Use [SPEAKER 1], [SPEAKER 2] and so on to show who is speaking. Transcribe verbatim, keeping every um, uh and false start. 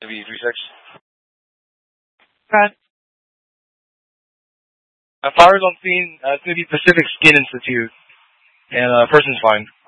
[SPEAKER 1] V three six.
[SPEAKER 2] Okay.
[SPEAKER 1] Uh, flowers on scene, uh, it's going to be Pacific Skin Institute, and uh, person's fine.